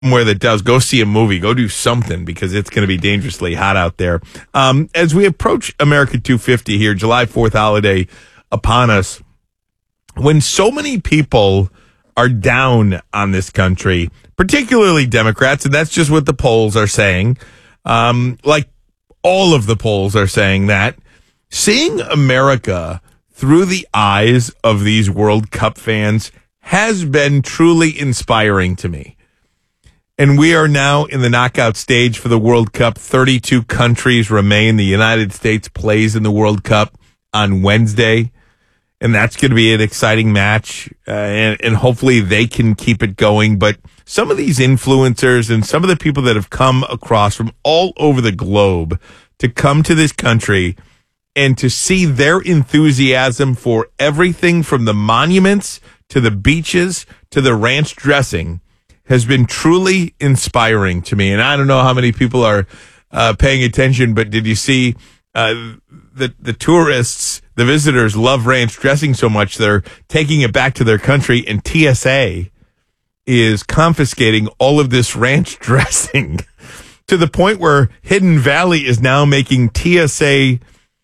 somewhere that does. Go see a movie. Go do something because it's going to be dangerously hot out there. As we approach America 250 here, July 4th holiday upon us, when so many people are down on this country, particularly Democrats, and that's just what the polls are saying, like all of the polls are saying that, seeing America through the eyes of these World Cup fans has been truly inspiring to me. And we are now in the knockout stage for the World Cup. 32 countries remain. The United States plays in the World Cup on Wednesday. And that's going to be an exciting match. And hopefully they can keep it going. But some of these influencers and some of the people that have come across from all over the globe to come to this country and to see their enthusiasm for everything from the monuments to the beaches to the ranch dressing has been truly inspiring to me. And I don't know how many people are paying attention, but did you see the tourists, the visitors love ranch dressing so much they're taking it back to their country, and TSA is confiscating all of this ranch dressing to the point where Hidden Valley is now making TSA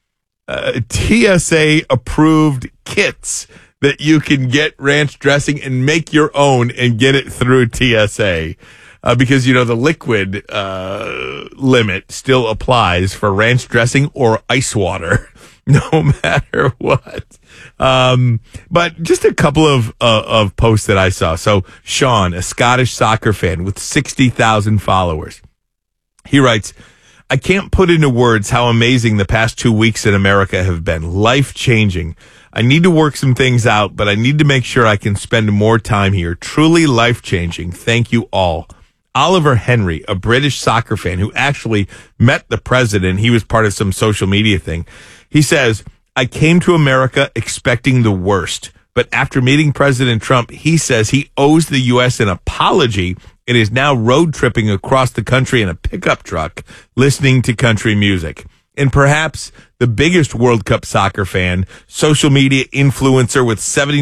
approved kits that you can get ranch dressing and make your own and get it through TSA. Because, you know, the liquid limit still applies for ranch dressing or ice water, no matter what. But just a couple of posts that I saw. So Sean, a Scottish soccer fan with 60,000 followers, he writes, I can't put into words how amazing the past 2 weeks in America have been. Life-changing. I need to work some things out, but I need to make sure I can spend more time here. Truly life-changing. Thank you all. Oliver Henry, a British soccer fan who actually met the president. He was part of some social media thing. He says, I came to America expecting the worst, but after meeting President Trump, he says he owes the U.S. an apology and is now road tripping across the country in a pickup truck listening to country music. And perhaps the biggest World Cup soccer fan, social media influencer with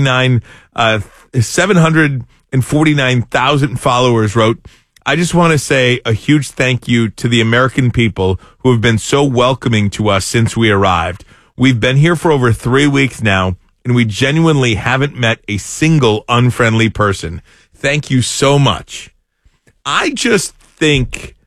749,000 followers, wrote, I just want to say a huge thank you to the American people who have been so welcoming to us since we arrived. We've been here for over 3 weeks now, and we genuinely haven't met a single unfriendly person. Thank you so much. I just think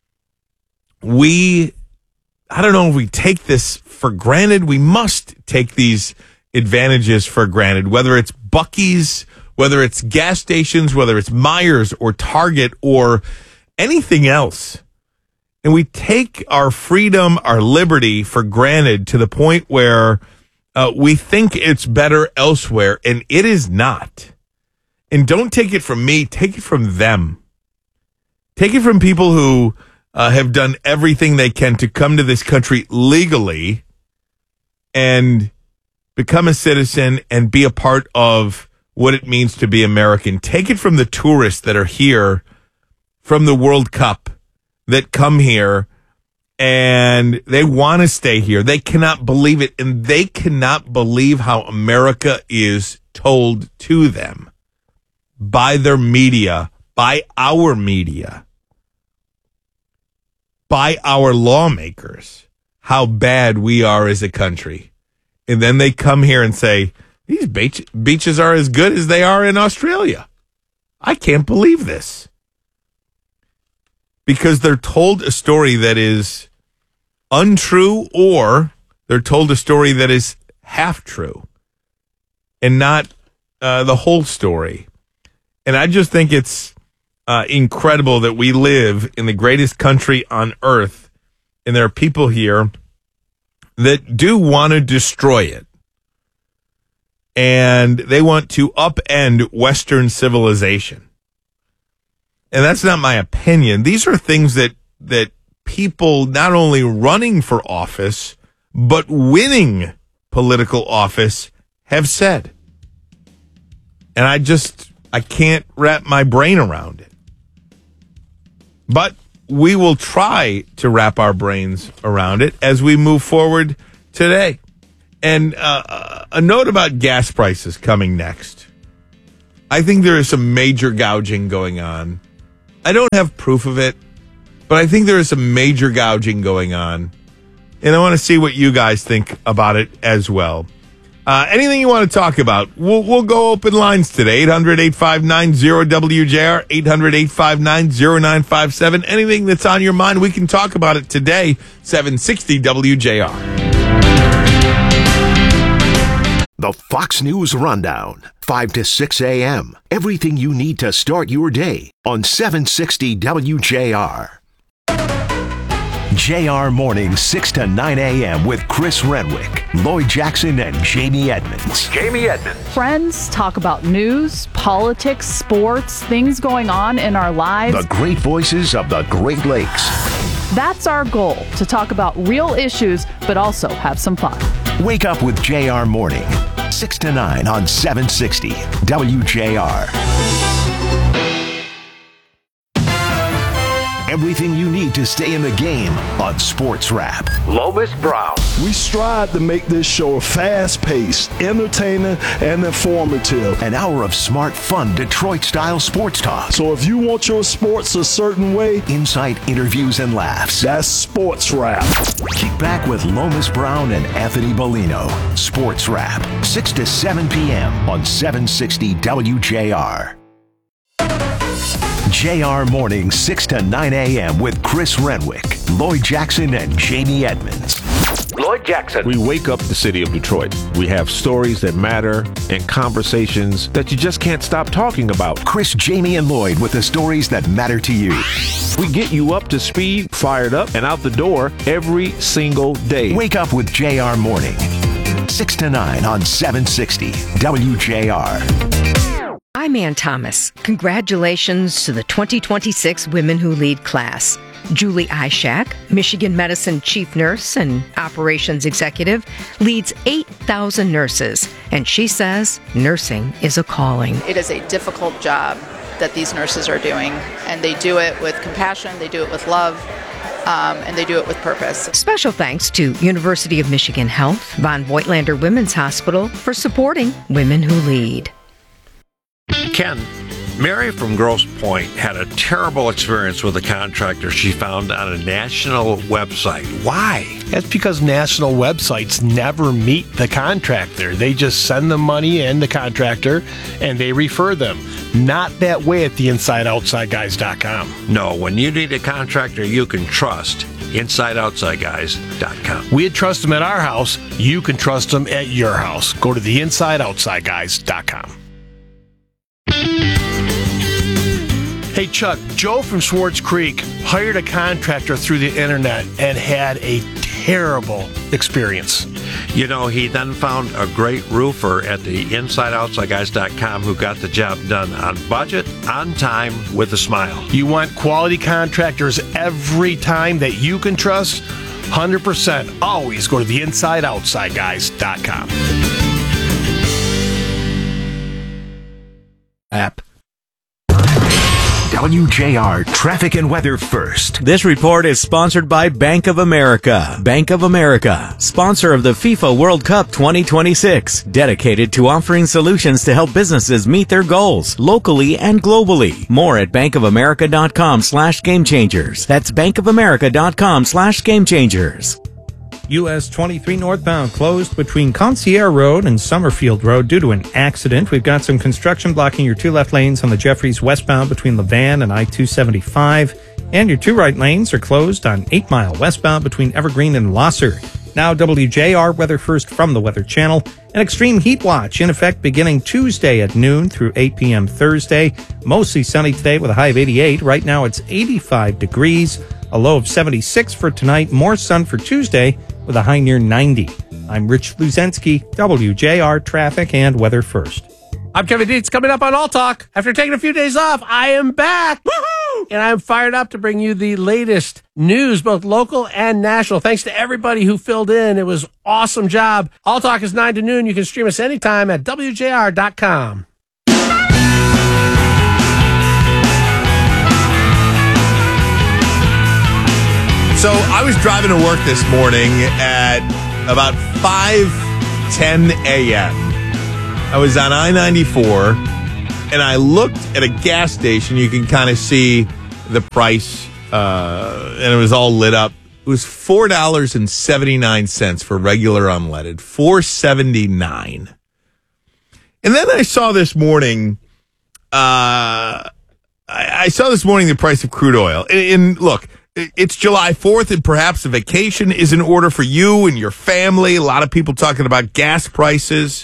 I don't know if we take this for granted. We must take these advantages for granted, whether it's Buc-ee's, whether it's gas stations, whether it's Myers or Target or anything else. And we take our freedom, our liberty for granted to the point where we think it's better elsewhere, and it is not. And don't take it from me, take it from them. Take it from people who have done everything they can to come to this country legally and become a citizen and be a part of what it means to be American. Take it from the tourists that are here from the World Cup that come here and they want to stay here. They cannot believe it, and they cannot believe how America is told to them by their media, by our media, by our lawmakers, how bad we are as a country. And then they come here and say, these beaches are as good as they are in Australia. I can't believe this. Because they're told a story that is untrue, or they're told a story that is half true and not the whole story. And I just think it's incredible that we live in the greatest country on earth, and there are people here that do want to destroy it. And they want to upend Western civilization. And that's not my opinion. These are things that people not only running for office, but winning political office have said. And I can't wrap my brain around it. But we will try to wrap our brains around it as we move forward today. And a note about gas prices coming next. I think there is some major gouging going on I don't have proof of it, but I think there is some major gouging going on. And I want to see what you guys think about it as well. Anything you want to talk about, we'll go open lines today. 800-859-0WJR, 800-859-0957. Anything that's on your mind, we can talk about it today. 760 WJR. The Fox News Rundown, 5 to 6 a.m. Everything you need to start your day on 760 WJR. JR Mornings, 6 to 9 a.m. with Chris Renwick, Lloyd Jackson, and Jamie Edmonds. Friends talk about news, politics, sports, things going on in our lives. The great voices of the Great Lakes. That's our goal, to talk about real issues, but also have some fun. Wake up with JR Morning, 6 to 9 on 760 WJR. Everything you need to stay in the game on Sports Wrap. Lomas Brown. We strive to make this show fast-paced, entertaining, and informative. An hour of smart, fun, Detroit-style sports talk. So if you want your sports a certain way, insight, interviews, and laughs. That's Sports Wrap. Kick back with Lomas Brown and Anthony Bellino. Sports Wrap, 6 to 7 p.m. on 760 WJR. JR Morning, 6 to 9 a.m. with Chris Renwick, Lloyd Jackson, and Jamie Edmonds. Lloyd Jackson. We wake up the city of Detroit. We have stories that matter and conversations that you just can't stop talking about. Chris, Jamie, and Lloyd with the stories that matter to you. We get you up to speed, fired up, and out the door every single day. Wake up with JR Morning, 6 to 9 on 760 WJR. I'm Ann Thomas. Congratulations to the 2026 Women Who Lead class. Julie Ishak, Michigan Medicine Chief Nurse and Operations Executive, leads 8,000 nurses, and she says nursing is a calling. It is a difficult job that these nurses are doing, and they do it with compassion, they do it with love, and they do it with purpose. Special thanks to University of Michigan Health, Von Voigtlander Women's Hospital for supporting Women Who Lead. Ken, Mary from Grosse Pointe had a terrible experience with a contractor she found on a national website. Why? That's because national websites never meet the contractor. They just send them money and the contractor, and they refer them. Not that way at the InsideOutsideGuys.com. No, when you need a contractor you can trust, InsideOutsideGuys.com. We'd trust them at our house. You can trust them at your house. Go to the InsideOutsideGuys.com. Hey, Chuck, Joe from Swartz Creek hired a contractor through the internet and had a terrible experience. You know, he then found a great roofer at the InsideOutsideGuys.com who got the job done on budget, on time, with a smile. You want quality contractors every time that you can trust? 100%. Always go to the InsideOutsideGuys.com. App. WJR Traffic and Weather First. This report is sponsored by Bank of America. Bank of America, sponsor of the FIFA World Cup 2026, dedicated to offering solutions to help businesses meet their goals locally and globally. More at bankofamerica.com/gamechangers. That's bankofamerica.com/gamechangers. US 23 northbound closed between Concierge Road and Summerfield Road due to an accident. We've got some construction blocking your two left lanes on the Jeffries westbound between Levan and I-275. And your two right lanes are closed on 8 Mile westbound between Evergreen and Losser. Now WJR Weather First from the Weather Channel. An extreme heat watch in effect beginning Tuesday at noon through 8 p.m. Thursday. Mostly sunny today with a high of 88. Right now it's 85 degrees. A low of 76 for tonight. More sun for Tuesday with a high near 90. I'm Rich Luzensky, WJR Traffic and Weather First. I'm Kevin Dietz. Coming up on All Talk. After taking a few days off, I am back. Woohoo! And I'm fired up to bring you the latest news, both local and national. Thanks to everybody who filled in. It was an awesome job. All Talk is 9 to noon. You can stream us anytime at WJR.com. So I was driving to work this morning at about 5:10 a.m. I was on I-94, and I looked at a gas station. You can kind of see the price, and it was all lit up. It was $4.79 for regular unleaded, $4.79. And then I saw this morning, I saw this morning the price of crude oil. And look, it's July 4th, and perhaps a vacation is in order for you and your family. A lot of people talking about gas prices.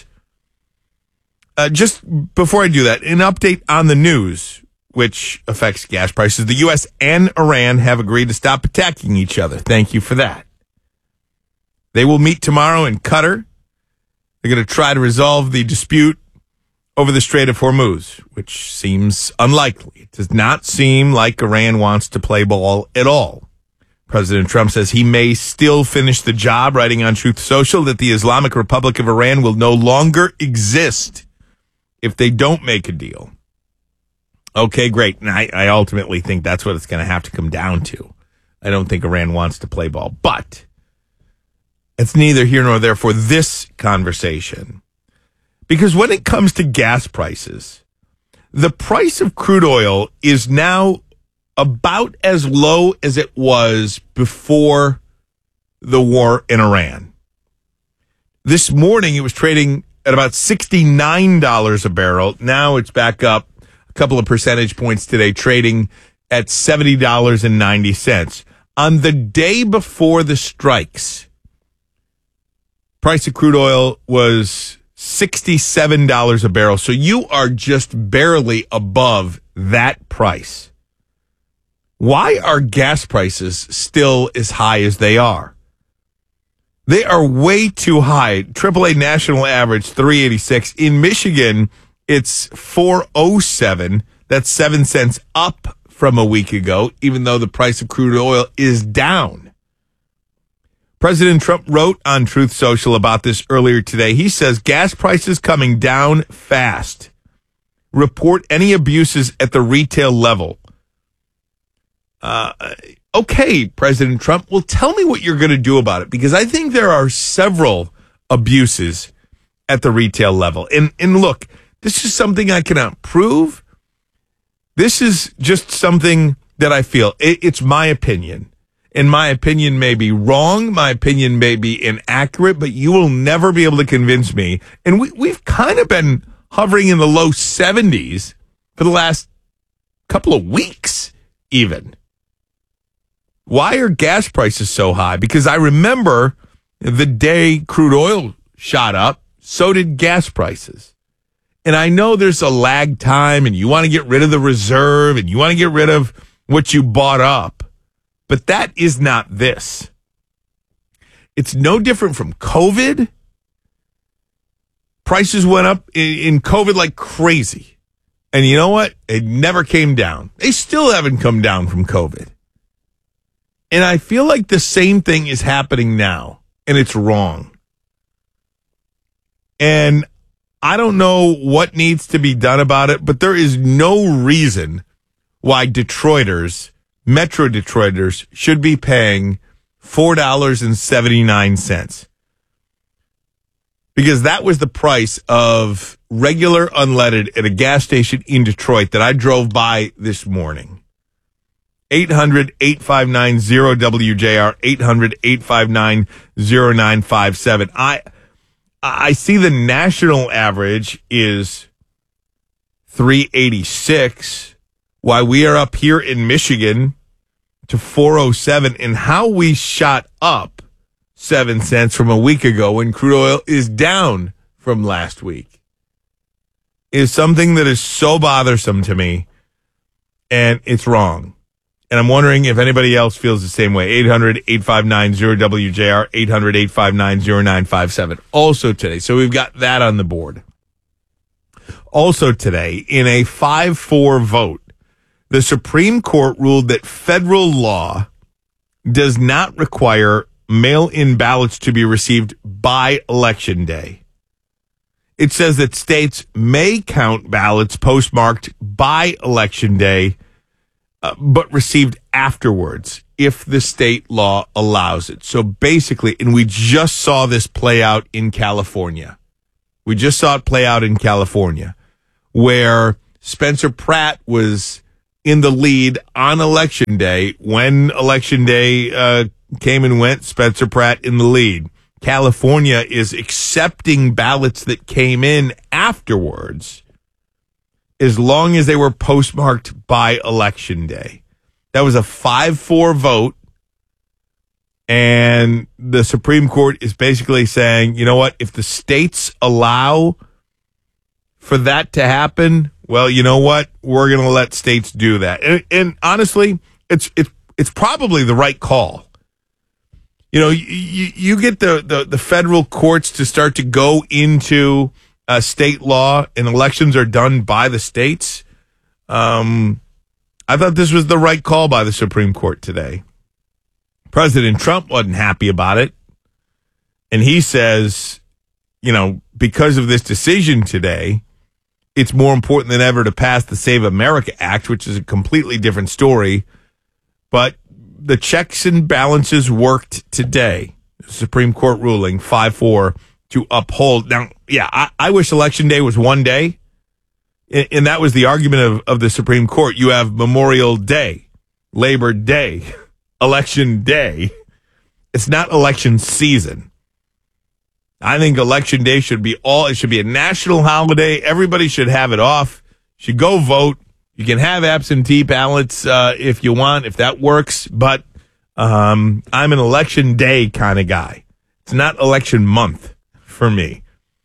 Just before I do that, an update on the news, which affects gas prices. The U.S. and Iran have agreed to stop attacking each other. Thank you for that. They will meet tomorrow in Qatar. They're going to try to resolve the dispute over the Strait of Hormuz, which seems unlikely. It does not seem like Iran wants to play ball at all. President Trump says he may still finish the job, writing on Truth Social that the Islamic Republic of Iran will no longer exist if they don't make a deal. Okay, great. And I ultimately think that's what it's going to have to come down to. I don't think Iran wants to play ball, but it's neither here nor there for this conversation. Because when it comes to gas prices, the price of crude oil is now about as low as it was before the war in Iran. This morning, it was trading at about $69 a barrel. Now it's back up a couple of percentage points today, trading at $70.90. On the day before the strikes, price of crude oil was $67 a barrel. So you are just barely above that price. Why are gas prices still as high as they are? They are way too high. AAA national average, 386. In Michigan, it's 407. That's 7 cents up from a week ago, even though the price of crude oil is down. President Trump wrote on Truth Social about this earlier today. He says gas prices coming down fast. Report any abuses at the retail level. Okay, President Trump, well, tell me what you're going to do about it, because I think there are several abuses at the retail level. And look, this is something I cannot prove. This is just something that I feel. It's my opinion. And my opinion may be wrong. My opinion may be inaccurate, but you will never be able to convince me. And we've kind of been hovering in the low 70s for the last couple of weeks, even. Why are gas prices so high? Because I remember the day crude oil shot up, so did gas prices. And I know there's a lag time, and you want to get rid of the reserve, and you want to get rid of what you bought up. But that is not this. It's no different from COVID. Prices went up in COVID like crazy. And you know what? It never came down. They still haven't come down from COVID. And I feel like the same thing is happening now, and it's wrong. And I don't know what needs to be done about it, but there is no reason why Detroiters, Metro Detroiters, should be paying $4.79. Because that was the price of regular unleaded at a gas station in Detroit that I drove by this morning. 800-859-0WJR, 800-859-0957. I see the national average is 386, while we are up here in Michigan to 407, and how we shot up 7 cents from a week ago when crude oil is down from last week is something that is so bothersome to me, and it's wrong. And I'm wondering if anybody else feels the same way. 800-859-0WJR, 800-859-0957. Also today, so we've got that on the board. Also today, in a 5-4 vote, the Supreme Court ruled that federal law does not require mail-in ballots to be received by Election Day. It says that states may count ballots postmarked by Election Day, but received afterwards if the state law allows it. So basically, and we just saw this play out in California. We just saw it play out in California, where Spencer Pratt was in the lead on Election Day. When Election Day came and went, Spencer Pratt in the lead. California is accepting ballots that came in afterwards as long as they were postmarked by Election Day. That was a 5-4 vote. And the Supreme Court is basically saying, you know what, if the states allow for that to happen, well, you know what, we're going to let states do that. And honestly, it's probably the right call. You know, you get the federal courts to start to go into state law, and elections are done by the states. I thought this was the right call by the Supreme Court today. President Trump wasn't happy about it. And he says, you know, because of this decision today, it's more important than ever to pass the Save America Act, which is a completely different story. But the checks and balances worked today. Supreme Court ruling 5-4 to uphold. Now, yeah, I wish Election Day was one day. And that was the argument of the Supreme Court. You have Memorial Day, Labor Day, Election Day. It's not election season. I think Election Day should be a national holiday. Everybody should have it off. Should go vote. You can have absentee ballots if you want, if that works. But I'm an Election Day kind of guy. It's not election month for me.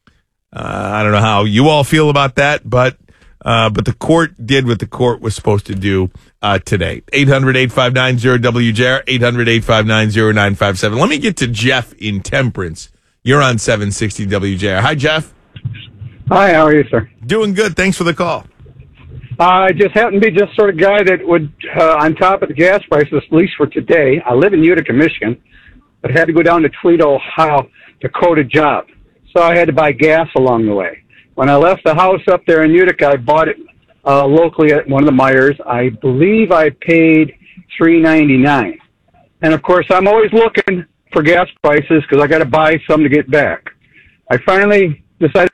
I don't know how you all feel about that, but the court did what the court was supposed to do today. 800-859-0WJR, 800-859-0957. Let me get to Jeff in Temperance. You're on 760 WJR. Hi, Jeff. Hi, how are you, sir? Doing good. Thanks for the call. I just happen to be just sort of guy that would, on top of the gas prices, at least for today, I live in Utica, Michigan, but had to go down to Toledo, Ohio to quote a job. So I had to buy gas along the way. When I left the house up there in Utica, I bought it locally at one of the Meijers. I believe I paid $3.99. And, of course, I'm always looking for gas prices because I got to buy some to get back. I finally decided,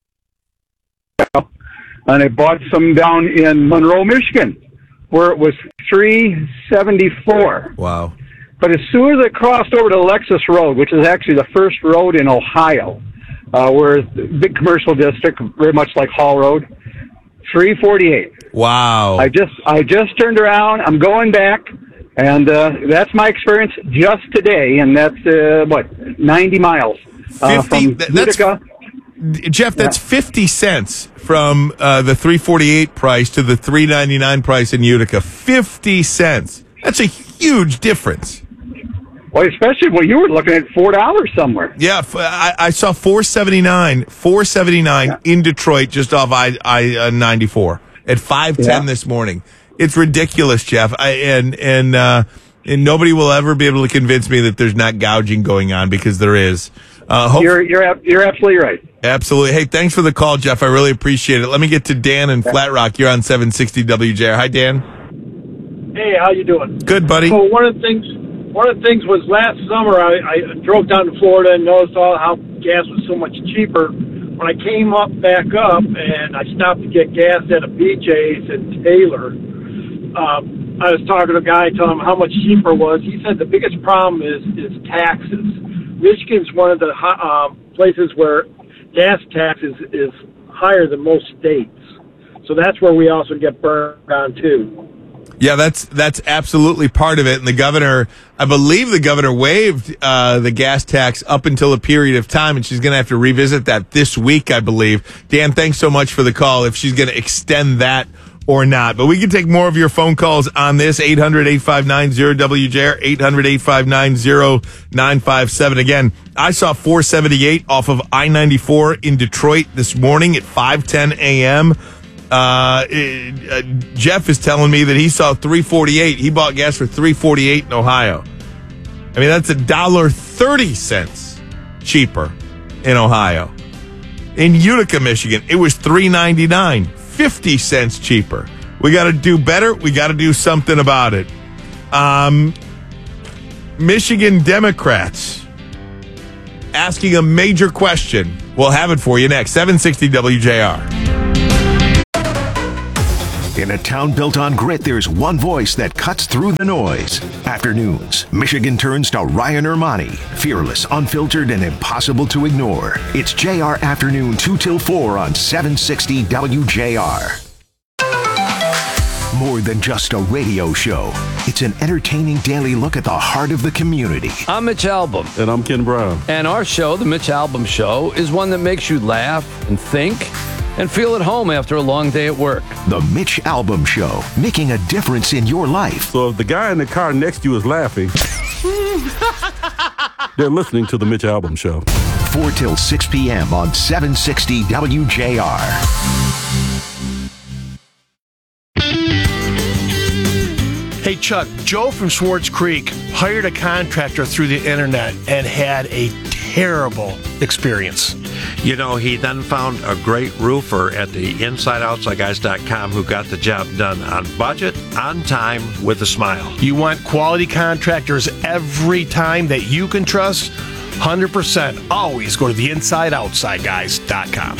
and I bought some down in Monroe, Michigan, where it was $3.74. Wow. But as soon as I crossed over to Alexis Road, which is actually the first road in Ohio, where the big commercial district, very much like Hall Road, $3.48. Wow. I just turned around. I'm going back. And that's my experience just today, and that's, 90 miles from Utica. Jeff, that's 50 cents from the $3.48 price to the $3.99 price in Utica. 50 cents. That's a huge difference. Well, especially when you were looking at $4 somewhere. Yeah, I saw $4.79 in Detroit, just off I-94 at 5:10 this morning. It's ridiculous, Jeff. And nobody will ever be able to convince me that there's not gouging going on, because there is. You're absolutely right. Absolutely. Hey, thanks for the call, Jeff. I really appreciate it. Let me get to Dan in Flat Rock. You're on 760 WJR. Hi, Dan. Hey, how you doing? Good, buddy. So one of the things was last summer I drove down to Florida and noticed how gas was so much cheaper. When I came back up and I stopped to get gas at a BJ's in Taylor, I was talking to a guy, telling him how much cheaper it was. He said the biggest problem is taxes. Michigan's one of the places where gas taxes is higher than most states. So that's where we also get burned on too. Yeah, that's absolutely part of it. And the governor, I believe the governor waived the gas tax up until a period of time, and she's going to have to revisit that this week, I believe. Dan, thanks so much for the call, if she's going to extend that or not. But we can take more of your phone calls on this, 800-859-0WJR, 800-859-0957. Again, I saw 478 off of I-94 in Detroit this morning at 5:10 a.m., Jeff is telling me that he saw $3.48. He bought gas for $3.48 in Ohio. I mean, that's $1.30 cheaper in Ohio. In Utica, Michigan, it was $3.99, 50 cents cheaper. We got to do better. We got to do something about it. Michigan Democrats asking a major question. We'll have it for you next. 760 WJR. In a town built on grit, there's one voice that cuts through the noise. Afternoons, Michigan turns to Ryan Ermani. Fearless, unfiltered, and impossible to ignore. It's JR Afternoon 2 till 4 on 760 WJR. More than just a radio show, it's an entertaining daily look at the heart of the community. I'm Mitch Albom. And I'm Ken Brown. And our show, The Mitch Albom Show, is one that makes you laugh and think and feel at home after a long day at work. The Mitch Albom Show, making a difference in your life. So if the guy in the car next to you is laughing, they're listening to The Mitch Albom Show. 4 till 6 p.m. on 760 WJR. Hey, Chuck, Joe from Swartz Creek hired a contractor through the internet and had a terrible experience. You know, he then found a great roofer at the InsideOutsideGuys.com who got the job done on budget, on time, with a smile. You want quality contractors every time that you can trust? 100%. Always go to the InsideOutsideGuys.com.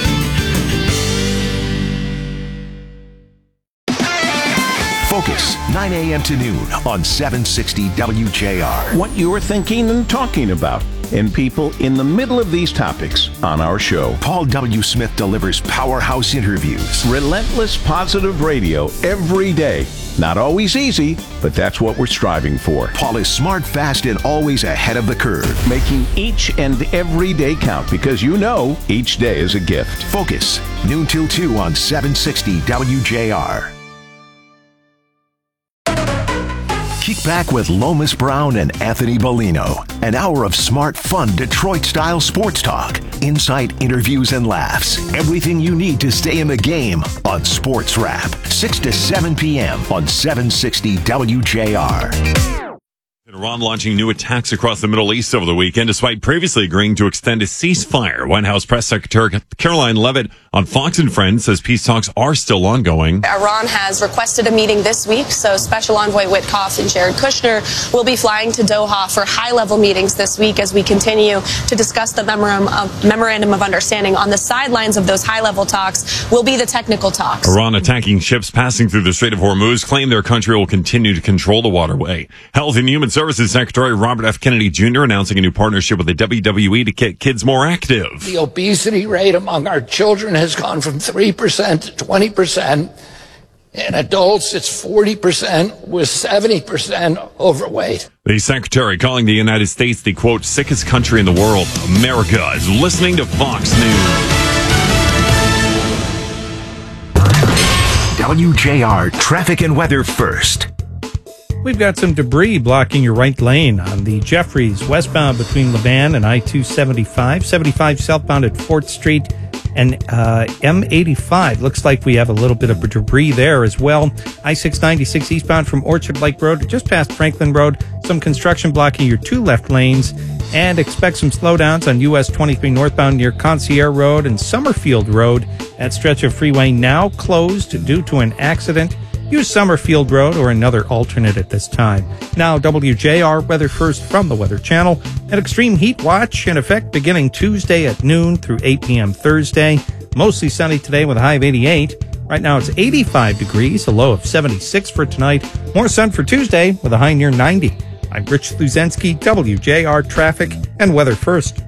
Focus, 9 a.m. to noon on 760 WJR. What you're thinking and talking about, and people in the middle of these topics on our show. Paul W. Smith delivers powerhouse interviews. Relentless positive radio every day. Not always easy, but that's what we're striving for. Paul is smart, fast, and always ahead of the curve. Making each and every day count because you know each day is a gift. Focus, noon till 2 on 760 WJR. Kick back with Lomas Brown and Anthony Bellino. An hour of smart, fun, Detroit-style sports talk. Insight, interviews, and laughs. Everything you need to stay in the game on Sports Wrap. 6 to 7 p.m. on 760 WJR. Iran launching new attacks across the Middle East over the weekend, despite previously agreeing to extend a ceasefire. White House Press Secretary Caroline Leavitt on Fox and Friends says peace talks are still ongoing. Iran has requested a meeting this week, so Special Envoy Witkoff and Jared Kushner will be flying to Doha for high-level meetings this week as we continue to discuss the memorandum of understanding. On the sidelines of those high-level talks will be the technical talks. Iran attacking ships passing through the Strait of Hormuz claim their country will continue to control the waterway. Health and Human Services Secretary Robert F. Kennedy Jr. announcing a new partnership with the WWE to get kids more active. The obesity rate among our children has gone from 3% to 20%. In adults, it's 40%, with 70% overweight. The secretary calling the United States the, quote, sickest country in the world. America is listening to Fox News. WJR traffic and weather first. We've got some debris blocking your right lane on the Jeffries westbound between Levan and I-275, 75 southbound at 4th Street, and M85. Looks like we have a little bit of debris there as well. I-696 eastbound from Orchard Lake Road just past Franklin Road. Some construction blocking your two left lanes, and expect some slowdowns on US 23 northbound near Concierge Road and Summerfield Road. That stretch of freeway now closed due to an accident. Use Summerfield Road or another alternate at this time. Now, WJR weather first from the Weather Channel. An extreme heat watch in effect beginning Tuesday at noon through 8 p.m. Thursday. Mostly sunny today with a high of 88. Right now it's 85 degrees, a low of 76 for tonight. More sun for Tuesday with a high near 90. I'm Rich Luzensky, WJR Traffic and Weather First.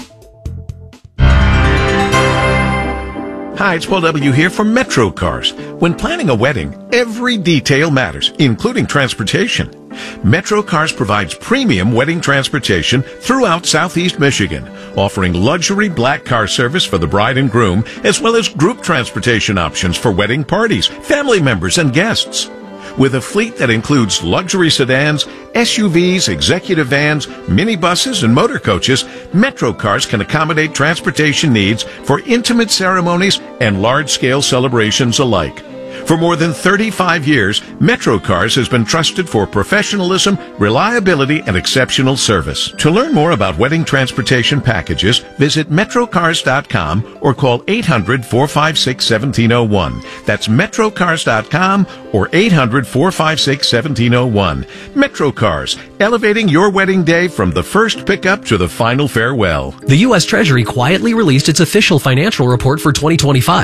Hi, it's Paul W. here from Metro Cars. When planning a wedding, every detail matters, including transportation. Metro Cars provides premium wedding transportation throughout Southeast Michigan, offering luxury black car service for the bride and groom, as well as group transportation options for wedding parties, family members, and guests. With a fleet that includes luxury sedans, SUVs, executive vans, minibuses, and motor coaches, Metro Cars can accommodate transportation needs for intimate ceremonies and large-scale celebrations alike. For more than 35 years, Metro Cars has been trusted for professionalism, reliability, and exceptional service. To learn more about wedding transportation packages, visit metrocars.com or call 800-456-1701. That's metrocars.com or 800-456-1701. Metro Cars, elevating your wedding day from the first pickup to the final farewell. The U.S. Treasury quietly released its official financial report for 2025.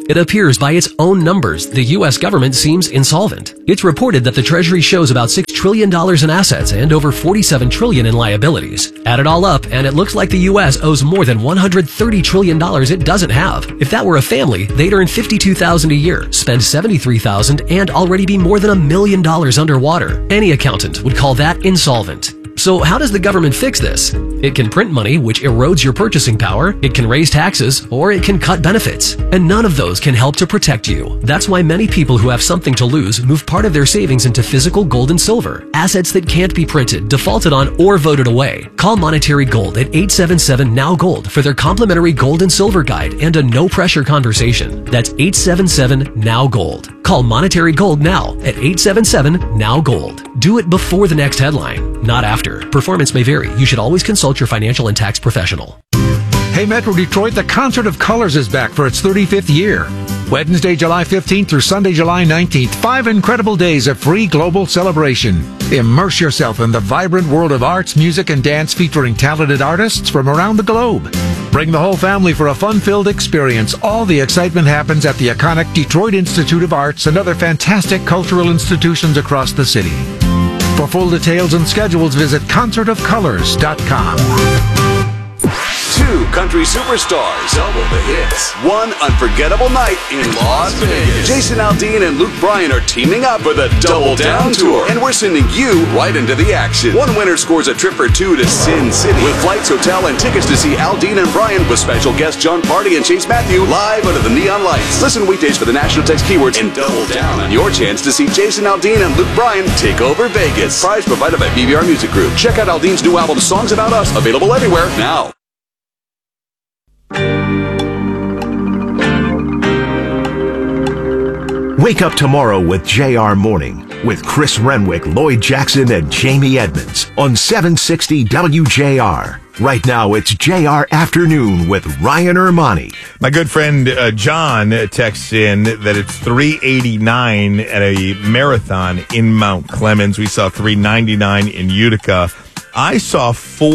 It appears by its own numbers, the U.S. government seems insolvent. It's reported that the Treasury shows about $6 trillion in assets and over $47 trillion in liabilities. Add it all up, and it looks like the U.S. owes more than $130 trillion it doesn't have. If that were a family, they'd earn $52,000 a year, spend $73,000, and already be more than $1 million underwater. Any accountant would call that insolvent. So how does the government fix this? It can print money, which erodes your purchasing power, it can raise taxes, or it can cut benefits. And none of those can help to protect you. That's why many people who have something to lose move part of their savings into physical gold and silver, assets that can't be printed, defaulted on, or voted away. Call Monetary Gold at 877-NOW-GOLD for their complimentary gold and silver guide and a no-pressure conversation. That's 877-NOW-GOLD. Call Monetary Gold now at 877-NOW-GOLD. Do it before the next headline, not after. Performance may vary. You should always consult your financial and tax professional. Hey, Metro Detroit, the Concert of Colors is back for its 35th year. Wednesday, July 15th through Sunday, July 19th, 5 incredible days of free global celebration. Immerse yourself in the vibrant world of arts, music, and dance featuring talented artists from around the globe. Bring the whole family for a fun-filled experience. All the excitement happens at the iconic Detroit Institute of Arts and other fantastic cultural institutions across the city. For full details and schedules, visit concertofcolors.com. 2 country superstars, double the hits, 1 unforgettable night in Las Vegas. Jason Aldean and Luke Bryan are teaming up for the Double Down Tour, and we're sending you right into the action. One winner scores a trip for 2 to Sin City with flights, hotel, and tickets to see Aldean and Bryan with special guests John Party and Chase Matthew live under the neon lights. Listen weekdays for the national text keywords and double down on your chance to see Jason Aldean and Luke Bryan take over Vegas. Prize provided by BBR Music Group. Check out Aldean's new album, Songs About Us, available everywhere now. Wake up tomorrow with JR Morning with Chris Renwick, Lloyd Jackson, and Jamie Edmonds on 760 WJR. Right now, it's JR Afternoon with Ryan Ermani. My good friend John texts in that it's $3.89 at a marathon in Mount Clemens. We saw $3.99 in Utica. I saw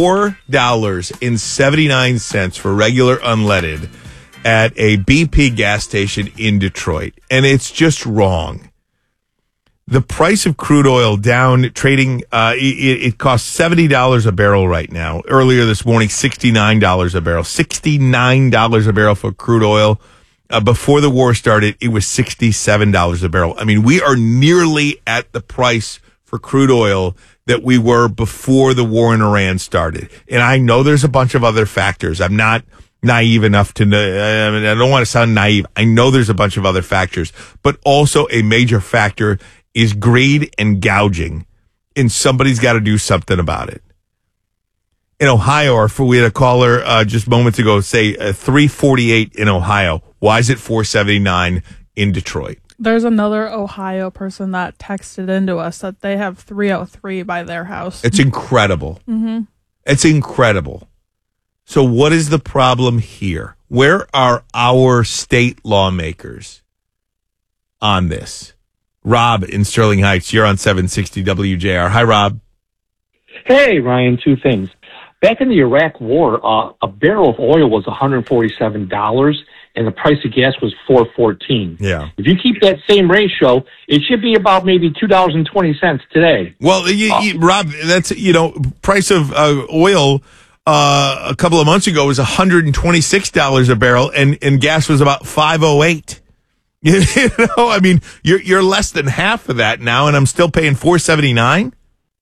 $4.79 for regular unleaded at a BP gas station in Detroit, and it's just wrong. The price of crude oil down, trading, it costs $70 a barrel right now. Earlier this morning, $69 a barrel. $69 a barrel for crude oil. Before the war started, it was $67 a barrel. I mean, we are nearly at the price for crude oil that we were before the war in Iran started. And I know there's a bunch of other factors. I'm not naive enough to know. I mean, I don't want to sound naive. I know there's a bunch of other factors, but also a major factor is greed and gouging, and somebody's got to do something about it. In Ohio, we had a caller just moments ago say $3.48 in Ohio. Why is it $4.79 in Detroit? There's another Ohio person that texted into us that they have $3.03 by their house. It's incredible. Mm-hmm. It's incredible. So what is the problem here? Where are our state lawmakers on this? Rob in Sterling Heights, you're on 760 WJR. Hi, Rob. Hey, Ryan, 2 things. Back in the Iraq War, a barrel of oil was $147, and the price of gas was $4.14. Yeah. If you keep that same ratio, it should be about maybe $2.20 today. Well, Rob, that's, price of oil a couple of months ago was $126 a barrel, and gas was about $5.08. I mean, you're less than half of that now, and I'm still paying $4.79.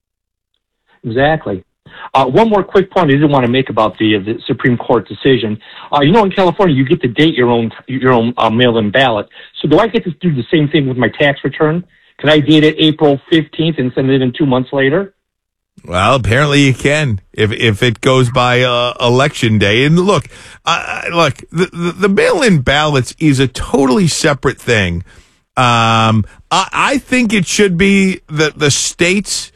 Exactly. One more quick point I didn't want to make about the Supreme Court decision. In California, you get to date your own mail-in ballot. So do I get to do the same thing with my tax return? Can I date it April 15th and send it in 2 months later? Well, apparently you can if it goes by election day. And look, the mail-in ballots is a totally separate thing. I think it should be the states.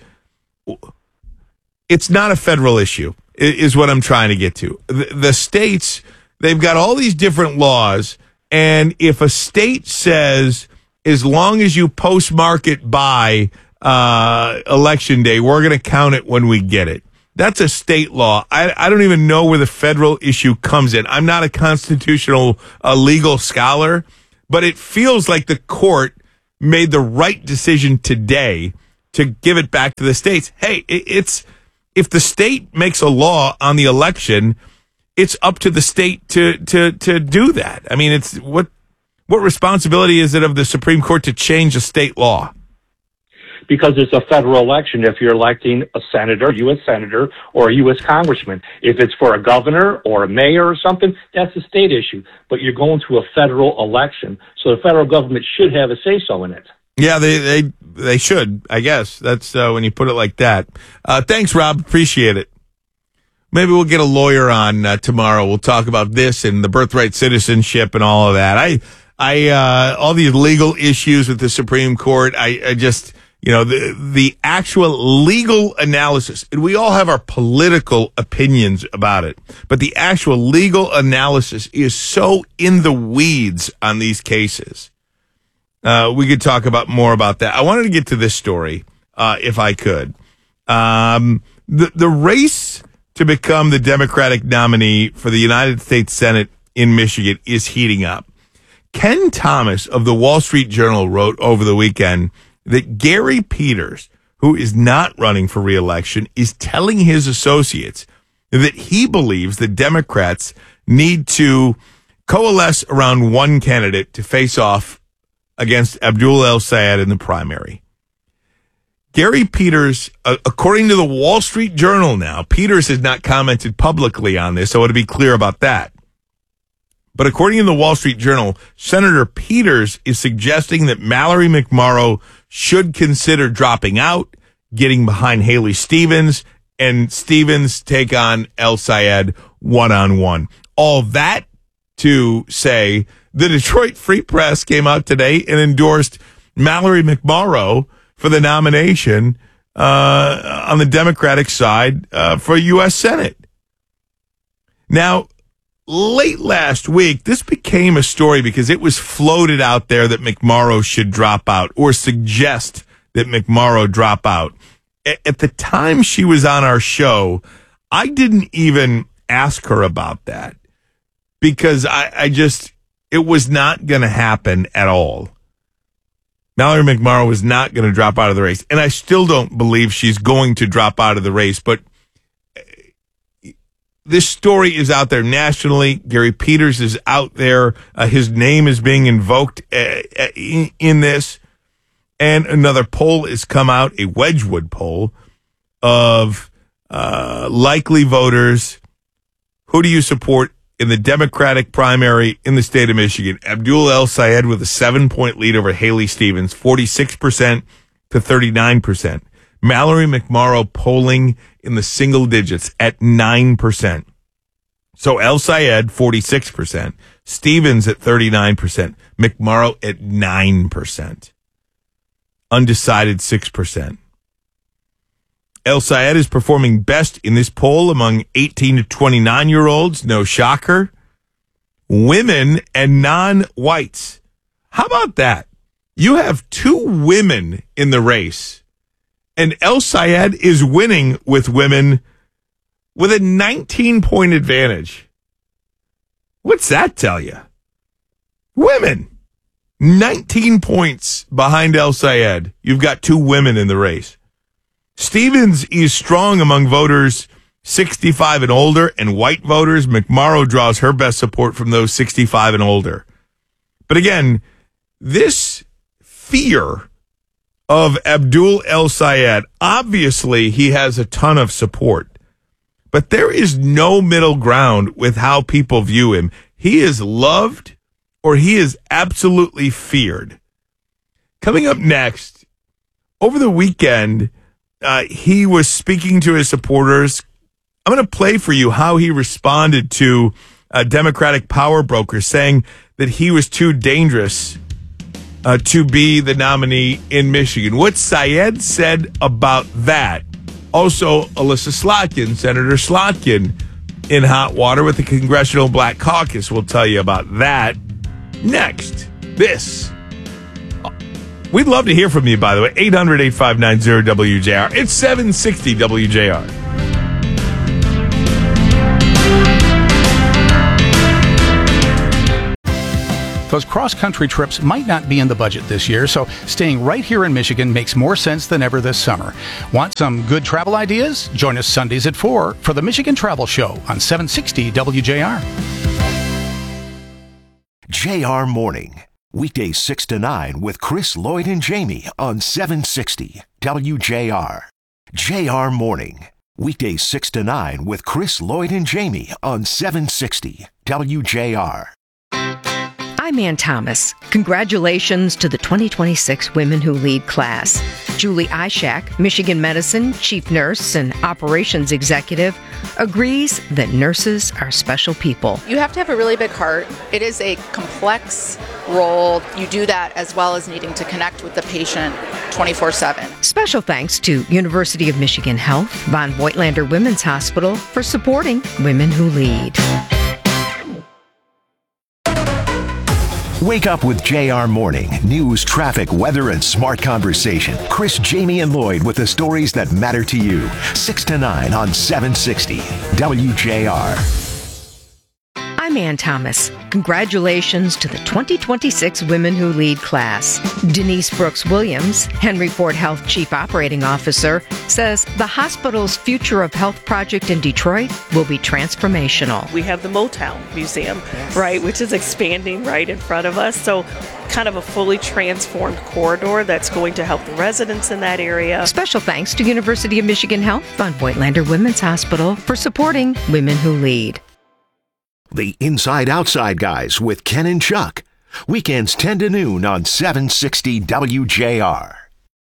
It's not a federal issue, is what I'm trying to get to. The states, they've got all these different laws, and if a state says, as long as you postmark it by election day, we're going to count it when we get it. That's a state law. I don't even know where the federal issue comes in. I'm not a constitutional legal scholar, but it feels like the court made the right decision today to give it back to the states. Hey, it's if the state makes a law on the election, it's up to the state to do that. I mean, it's what responsibility is it of the Supreme Court to change a state law? Because it's a federal election if you're electing a senator, U.S. senator, or a U.S. congressman. If it's for a governor or a mayor or something, that's a state issue. But you're going to a federal election, so the federal government should have a say-so in it. Yeah, they should, I guess. That's when you put it like that. Thanks, Rob. Appreciate it. Maybe we'll get a lawyer on tomorrow. We'll talk about this and the birthright citizenship and all of that. I all these legal issues with the Supreme Court, I just... the actual legal analysis, and we all have our political opinions about it, but the actual legal analysis is so in the weeds on these cases. We could talk about more about that. I wanted to get to this story, if I could. The race to become the Democratic nominee for the United States Senate in Michigan is heating up. Ken Thomas of the Wall Street Journal wrote over the weekend that Gary Peters, who is not running for re-election, is telling his associates that he believes the Democrats need to coalesce around one candidate to face off against Abdul El-Sayed in the primary. Gary Peters, according to the Wall Street Journal now, Peters has not commented publicly on this, so I want to be clear about that. But according to the Wall Street Journal, Senator Peters is suggesting that Mallory McMorrow should consider dropping out, getting behind Haley Stevens, and Stevens take on El-Sayed one-on-one. All that to say the Detroit Free Press came out today and endorsed Mallory McMorrow for the nomination on the Democratic side for U.S. Senate. Now, late last week, this became a story because it was floated out there that McMorrow should drop out or suggest that McMorrow drop out. At the time she was on our show, I didn't even ask her about that because it was not going to happen at all. Mallory McMorrow was not going to drop out of the race, and I still don't believe she's going to drop out of the race, but this story is out there nationally. Gary Peters is out there. His name is being invoked in this. And another poll has come out, a Wedgwood poll, of likely voters. Who do you support in the Democratic primary in the state of Michigan? Abdul El-Sayed with a 7-point lead over Haley Stevens, 46% to 39%. Mallory McMorrow polling in the single digits at 9%. So El-Sayed, 46%. Stevens at 39%. McMorrow at 9%. Undecided, 6%. El-Sayed is performing best in this poll among 18 to 29-year-olds. No shocker. Women and non-whites. How about that? You have two women in the race. And El-Sayed is winning with women with a 19-point advantage. What's that tell you? Women. 19 points behind El-Sayed. You've got two women in the race. Stevens is strong among voters 65 and older and white voters. McMorrow draws her best support from those 65 and older. But again, this fear of Abdul El-Sayed, obviously he has a ton of support, but there is no middle ground with how people view him. He is loved or he is absolutely feared. Coming up next, over the weekend, he was speaking to his supporters. I'm going to play for you how he responded to a Democratic power broker saying that he was too dangerous to be the nominee in Michigan. What Sayed said about that. Also, Alyssa Slotkin, Senator Slotkin, in hot water with the Congressional Black Caucus. We'll tell you about that next. We'd love to hear from you, by the way. 800-859-0WJR. It's 760 WJR. Those cross-country trips might not be in the budget this year, so staying right here in Michigan makes more sense than ever this summer. Want some good travel ideas? Join us Sundays at 4 for the Michigan Travel Show on 760 WJR. JR Morning. Weekdays 6 to 9 with Chris, Lloyd, and Jamie on 760 WJR. JR Morning. Weekdays 6 to 9 with Chris, Lloyd, and Jamie on 760 WJR. I'm Ann Thomas. Congratulations to the 2026 Women Who Lead class. Julie Ishak, Michigan Medicine Chief Nurse and Operations Executive, agrees that nurses are special people. You have to have a really big heart. It is a complex role. You do that as well as needing to connect with the patient 24/7. Special thanks to University of Michigan Health, Von Voigtlander Women's Hospital for supporting Women Who Lead. Wake up with JR Morning. News, traffic, weather, and smart conversation. Chris, Jamie, and Lloyd with the stories that matter to you. 6 to 9 on 760 WJR. I'm Ann Thomas. Congratulations to the 2026 Women Who Lead class. Denise Brooks Williams, Henry Ford Health Chief Operating Officer, says the hospital's Future of Health project in Detroit will be transformational. We have the Motown Museum, right, which is expanding right in front of us. So kind of a fully transformed corridor that's going to help the residents in that area. Special thanks to University of Michigan Health, Von Voigtlander Women's Hospital for supporting Women Who Lead. The Inside Outside Guys with Ken and Chuck. Weekends 10 to noon on 760 WJR.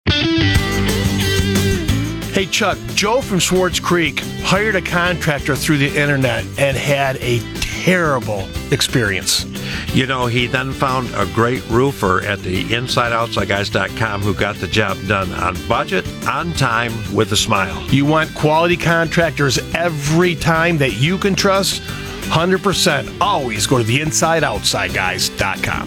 Hey, Chuck, Joe from Swartz Creek hired a contractor through the internet and had a terrible experience. You know, he then found a great roofer at the InsideOutsideGuys.com who got the job done on budget, on time, with a smile. You want quality contractors every time that you can trust? 100%. Always go to the InsideOutsideGuys.com.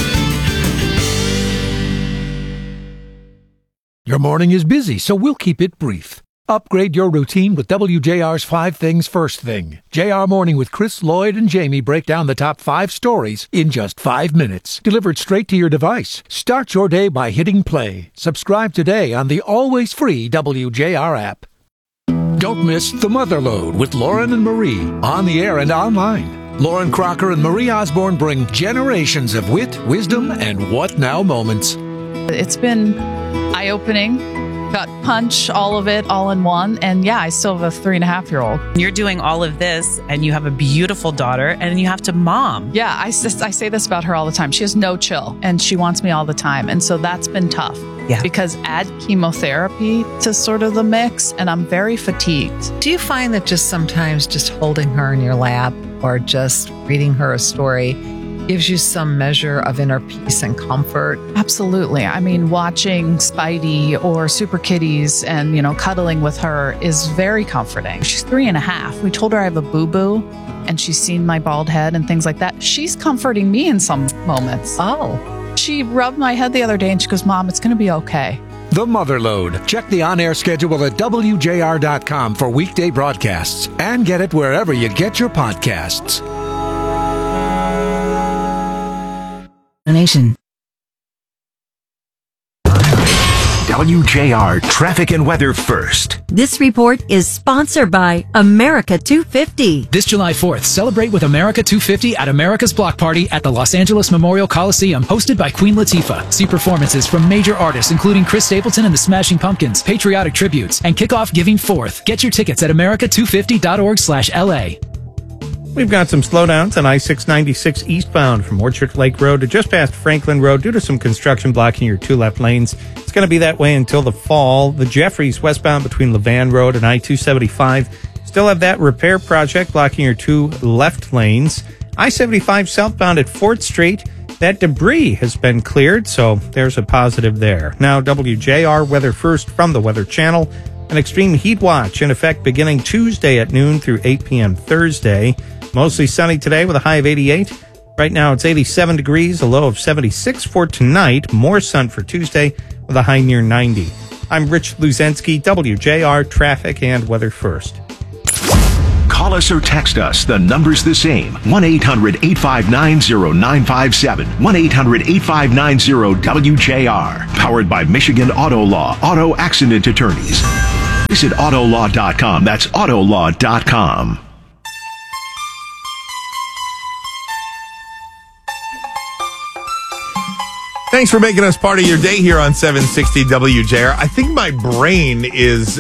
Your morning is busy, so we'll keep it brief. Upgrade your routine with WJR's 5 Things First Thing. JR Morning with Chris, Lloyd, and Jamie break down the top 5 stories in just 5 minutes. Delivered straight to your device. Start your day by hitting play. Subscribe today on the always free WJR app. Don't miss The Motherlode with Lauren and Marie, on the air and online. Lauren Crocker and Marie Osborne bring generations of wit, wisdom, and what now moments. It's been eye-opening, gut punch, all of it, all in one. And yeah, I still have a 3.5-year-old. You're doing all of this, and you have a beautiful daughter, and you have to mom. Yeah, I say this about her all the time. She has no chill, and she wants me all the time. And so that's been tough. Yeah. Because add chemotherapy to sort of the mix, and I'm very fatigued. Do you find that just sometimes just holding her in your lap or just reading her a story gives you some measure of inner peace and comfort? Absolutely. I mean, watching Spidey or Super Kitties and, cuddling with her is very comforting. She's 3.5. We told her I have a boo-boo, and she's seen my bald head and things like that. She's comforting me in some moments. Oh. She rubbed my head the other day and she goes, Mom, it's going to be okay. The Motherlode. Check the on-air schedule at WJR.com for weekday broadcasts and get it wherever you get your podcasts. Nation. WJR traffic and weather first. This report is sponsored by America 250. This July 4th, celebrate with America 250 at America's Block Party at the Los Angeles Memorial Coliseum, hosted by Queen Latifah. See performances from major artists including Chris Stapleton and the Smashing Pumpkins, patriotic tributes, and kick off Giving Forth. Get your tickets at america250.org/LA. We've got some slowdowns on I-696 eastbound from Orchard Lake Road to just past Franklin Road due to some construction blocking your 2 left lanes. It's going to be that way until the fall. The Jeffries westbound between Levan Road and I-275 still have that repair project blocking your 2 left lanes. I-75 southbound at 4th Street, that debris has been cleared, so there's a positive there. Now, WJR weather first from the Weather Channel. An extreme heat watch in effect beginning Tuesday at noon through 8 p.m. Thursday. Mostly sunny today with a high of 88. Right now it's 87 degrees, a low of 76 for tonight. More sun for Tuesday with a high near 90. I'm Rich Luzensky, WJR Traffic and Weather First. Call us or text us. The number's the same. 1-800-859-0957. 1-800-859-WJR. Powered by Michigan Auto Law. Auto Accident Attorneys. Visit Autolaw.com. That's Autolaw.com. Thanks for making us part of your day here on 760 WJR. I think my brain is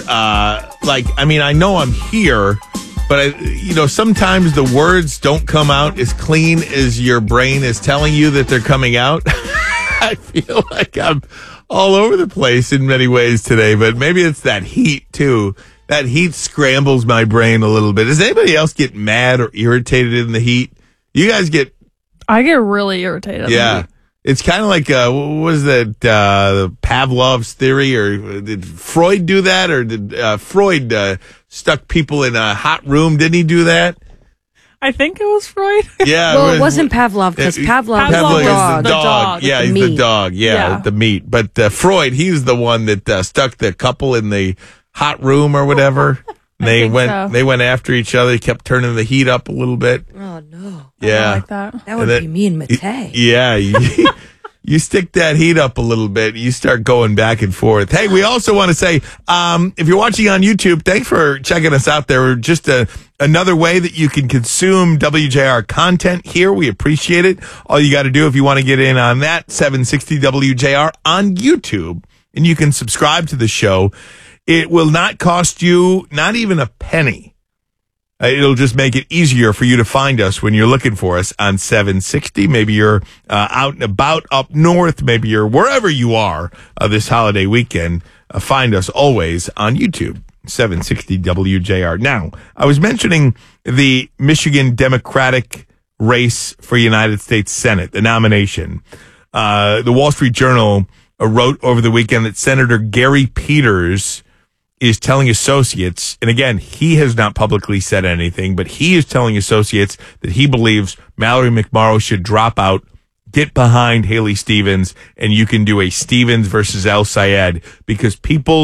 I know I'm here, but sometimes the words don't come out as clean as your brain is telling you that they're coming out. I feel like I'm all over the place in many ways today, but maybe it's that heat too. That heat scrambles my brain a little bit. Does anybody else get mad or irritated in the heat? You guys get... I get really irritated. Yeah. It's kind of like, what was that, Pavlov's theory, or did Freud do that, or did Freud stuck people in a hot room? Didn't he do that? I think it was Freud. Yeah. Well, it wasn't Pavlov, because Pavlov was the dog. Yeah, he's the dog. Yeah, the meat. But Freud, he's the one that stuck the couple in the hot room or whatever. They went after each other. He kept turning the heat up a little bit. Oh, no. Yeah. I don't like that. That would be me and Matei. Yeah. You stick that heat up a little bit, you start going back and forth. Hey, we also want to say, if you're watching on YouTube, thanks for checking us out there. We're just another way that you can consume WJR content here. We appreciate it. All you got to do if you want to get in on that, 760 WJR on YouTube, and you can subscribe to the show. It will not cost you not even a penny. It'll just make it easier for you to find us when you're looking for us on 760. Maybe you're out and about up north. Maybe you're wherever you are this holiday weekend. Find us always on YouTube, 760 WJR. Now, I was mentioning the Michigan Democratic race for United States Senate, the nomination. The Wall Street Journal wrote over the weekend that Senator Gary Peters is telling associates, and again, he has not publicly said anything, but he is telling associates that he believes Mallory McMorrow should drop out, get behind Haley Stevens, and you can do a Stevens versus El Sayed, because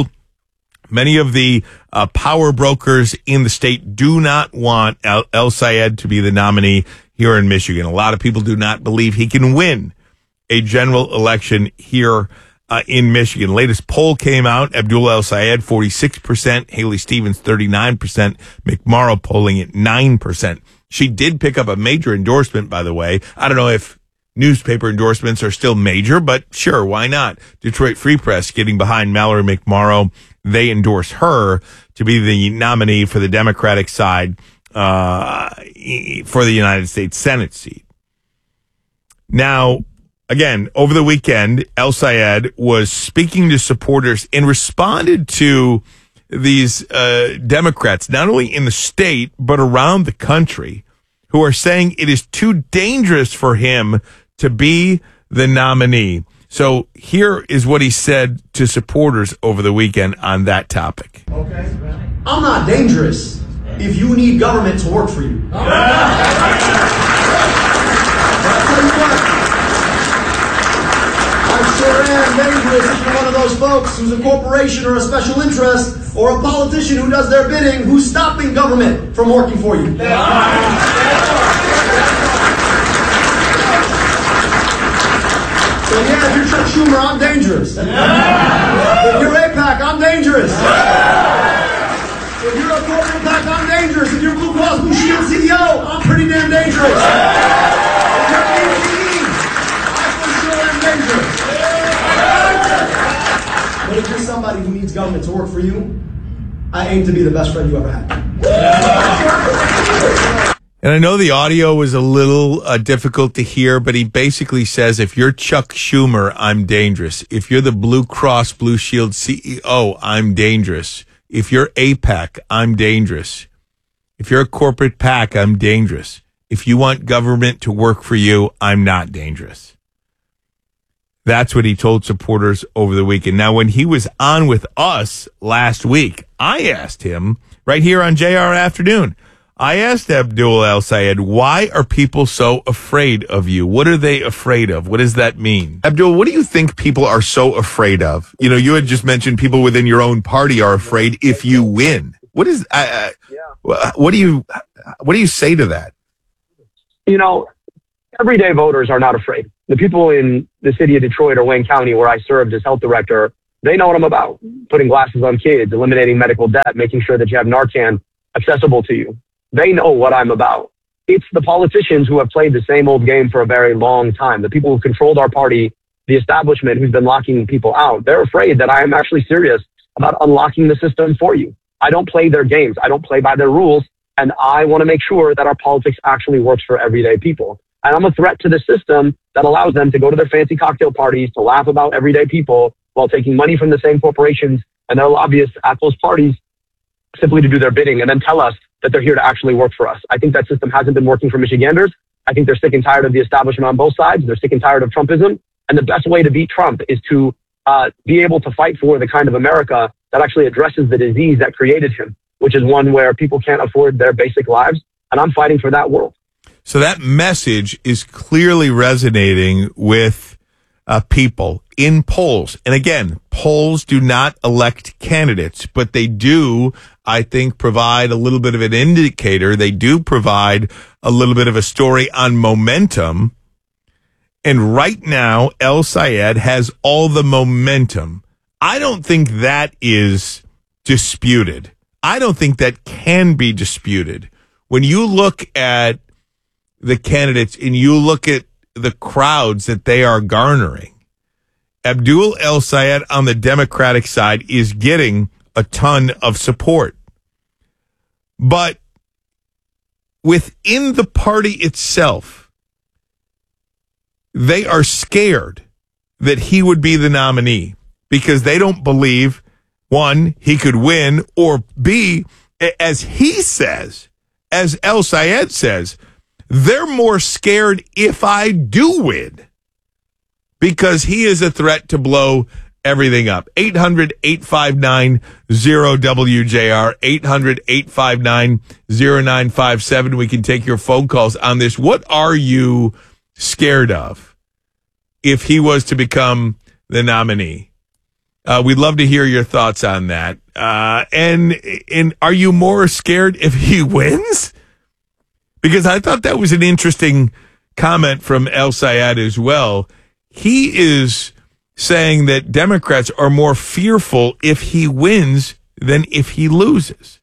many of the power brokers in the state do not want El Sayed to be the nominee here in Michigan. A lot of people do not believe he can win a general election here in Michigan. Latest poll came out. Abdullah El Sayed, 46%. Haley Stevens, 39%. McMorrow polling at 9%. She did pick up a major endorsement, by the way. I don't know if newspaper endorsements are still major, but sure, why not? Detroit Free Press getting behind Mallory McMorrow. They endorse her to be the nominee for the Democratic side for the United States Senate seat. Now, again, over the weekend, El Sayed was speaking to supporters and responded to these Democrats, not only in the state, but around the country, who are saying it is too dangerous for him to be the nominee. So here is what he said to supporters over the weekend on that topic. Okay. I'm not dangerous if you need government to work for you. But I'll tell you what. I sure am dangerous if you're one of those folks who's a corporation or a special interest or a politician who does their bidding, who's stopping government from working for you. So yeah, if you're Chuck Schumer, I'm dangerous. If you're AIPAC, I'm dangerous. If you're a corporate PAC, I'm dangerous. If you're Blue Cross Blue Shield CEO, I'm pretty damn dangerous. If you're ACE, I for sure am dangerous. But if you're somebody who needs government to work for you, I aim to be the best friend you ever had. And I know the audio was a little difficult to hear, but he basically says, if you're Chuck Schumer, I'm dangerous. If you're the Blue Cross Blue Shield CEO, I'm dangerous. If you're AIPAC, I'm dangerous. If you're a corporate PAC, I'm dangerous. If you want government to work for you, I'm not dangerous. That's what he told supporters over the weekend. Now, when he was on with us last week, I asked him right here on JR Afternoon, I asked Abdul El Sayed, why are people so afraid of you? What are they afraid of? What does that mean? Abdul, what do you think people are so afraid of? You know, you had just mentioned people within your own party are afraid if you win. What is? What do you say to that? You know, everyday voters are not afraid. The people in the city of Detroit or Wayne County, where I served as health director, they know what I'm about. Putting glasses on kids, eliminating medical debt, making sure that you have Narcan accessible to you. They know what I'm about. It's the politicians who have played the same old game for a very long time. The people who controlled our party, the establishment who's been locking people out, they're afraid that I am actually serious about unlocking the system for you. I don't play their games. I don't play by their rules. And I want to make sure that our politics actually works for everyday people. And I'm a threat to the system that allows them to go to their fancy cocktail parties, to laugh about everyday people while taking money from the same corporations and their lobbyists at those parties simply to do their bidding and then tell us that they're here to actually work for us. I think that system hasn't been working for Michiganders. I think they're sick and tired of the establishment on both sides. They're sick and tired of Trumpism. And the best way to beat Trump is to be able to fight for the kind of America that actually addresses the disease that created him, which is one where people can't afford their basic lives. And I'm fighting for that world. So that message is clearly resonating with people in polls. And again, polls do not elect candidates, but they do, I think, provide a little bit of an indicator. They do provide a little bit of a story on momentum. And right now, El Sayed has all the momentum. I don't think that is disputed. I don't think that can be disputed. When you look at the candidates and you look at the crowds that they are garnering, Abdul El Sayed on the Democratic side is getting a ton of support. But within the party itself, they are scared that he would be the nominee because they don't believe, one, he could win, or B, as he says, as El Sayed says, they're more scared if I do win because he is a threat to blow everything up. 800-859-0WJR, 800-859-0957. We can take your phone calls on this. What are you scared of if he was to become the nominee? We'd love to hear your thoughts on that. And are you more scared if he wins? Because I thought that was an interesting comment from El Sayed as well. He is saying that Democrats are more fearful if he wins than if he loses.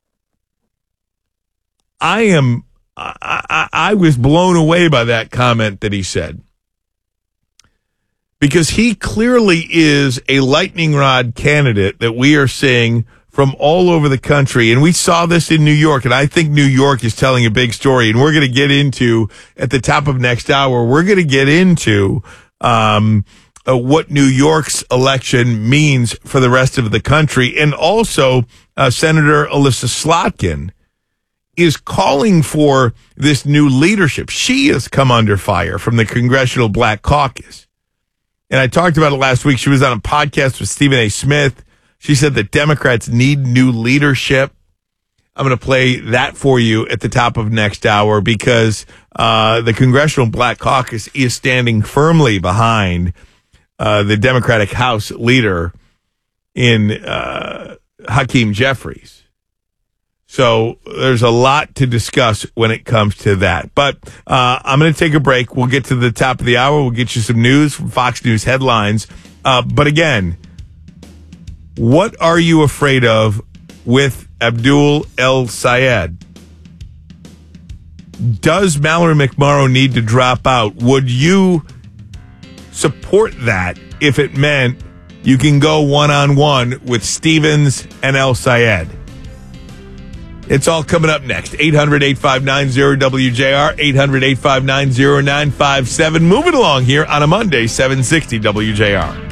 I was blown away by that comment that he said. Because he clearly is a lightning rod candidate that we are seeing from all over the country. And we saw this in New York, and I think New York is telling a big story. And we're going to get into, at the top of next hour, we're going to get into what New York's election means for the rest of the country. And also, Senator Alyssa Slotkin is calling for this new leadership. She has come under fire from the Congressional Black Caucus. And I talked about it last week. She was on a podcast with Stephen A. Smith. She said that Democrats need new leadership. I'm going to play that for you at the top of next hour because the Congressional Black Caucus is standing firmly behind the Democratic House leader in Hakeem Jeffries. So there's a lot to discuss when it comes to that. But I'm going to take a break. We'll get to the top of the hour. We'll get you some news from Fox News headlines. But again, what are you afraid of with Abdul El Sayed? Does Mallory McMorrow need to drop out? Would you support that if it meant you can go one-on-one with Stevens and El Sayed? It's all coming up next. 800-859-0WJR, 800-859-0957. Moving along here on a Monday, 760 WJR.